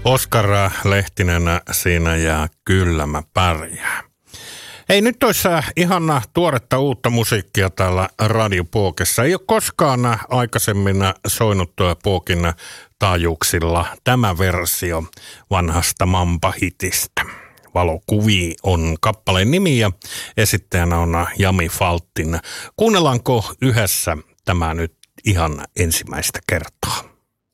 Oskar Lehtinen siinä ja Kyllä mä pärjään. Ei nyt olisi ihan tuoretta uutta musiikkia täällä Radio Puokessa. Ei ole koskaan aikaisemmin soinut Puokin taajuuksilla tämä versio vanhasta Mampa-hitistä. Valokuvia on kappaleen nimi ja esittäjänä on Jami Faltin. Kuunnellaanko yhdessä tämä nyt ihan ensimmäistä kertaa?